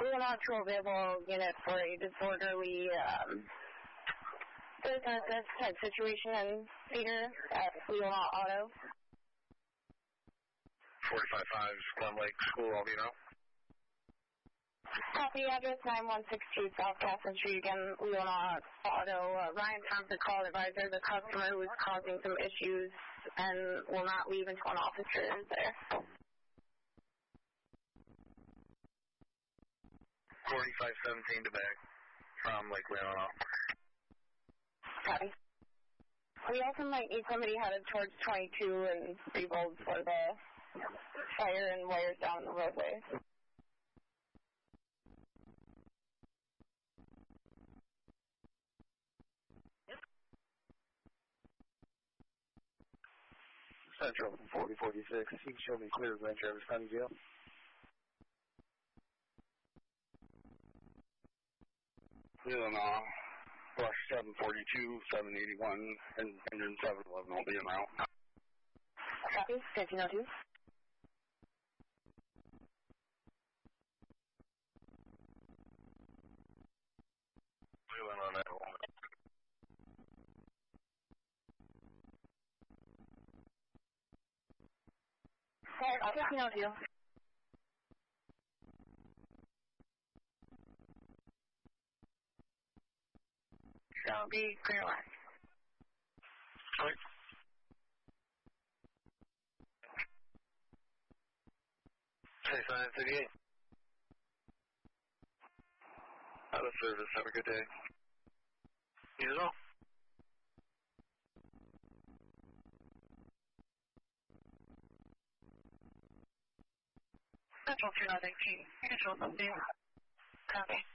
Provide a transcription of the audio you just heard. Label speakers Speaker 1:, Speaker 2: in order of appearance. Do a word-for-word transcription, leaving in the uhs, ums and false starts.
Speaker 1: We are not to available unit for a disorderly um, business type situation in Cedar at Leelanau Auto.
Speaker 2: forty-five five Glen Lake School, Albino.
Speaker 1: Copy, address nine one six two South Castle Street, again, Leelanau Auto. Uh, Ryan Thompson, call advisor, the customer who is causing some issues and will not leave until an officer is there.
Speaker 2: forty-five seventeen to back from Lake Leelanau.
Speaker 1: Copy. We also might need somebody headed towards twenty-two and Freehold for the fire and wires down the roadway.
Speaker 2: Central from forty forty-six. You can show me clear of Ranch River Sunnyvale. Leelanau, Rush seven forty-two, seven eighty-one, and engine seven eleven will be en route.
Speaker 1: Copy, fifteen oh two.
Speaker 2: Leelanau nine one.
Speaker 1: Sorry, fifteen oh two. Shall be clear line.
Speaker 2: Right. twenty-five thirty-eight. Out of service. Have a good day. You as well.
Speaker 1: Central two nine eighteen. Central something. Copy.